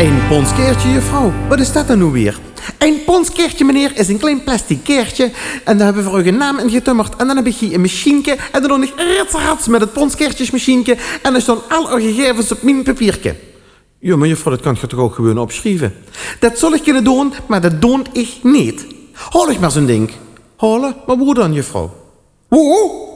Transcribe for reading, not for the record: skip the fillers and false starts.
Een ponskeertje, juffrouw. Wat is dat dan nu weer? Een ponskeertje, meneer, is een klein plastic keertje. En daar hebben we voor u een naam in getummerd. En dan heb ik hier een machienke. En dan doe ik rats met het ponskeertjesmachienke. En dan staan al uw gegevens op mijn papiertje. Ja, maar juffrouw, dat kan je toch ook gewoon opschrijven? Dat zal ik kunnen doen, maar dat doe ik niet. Hol ik maar zo'n ding. Halen? Maar hoe dan, juffrouw? Hoe?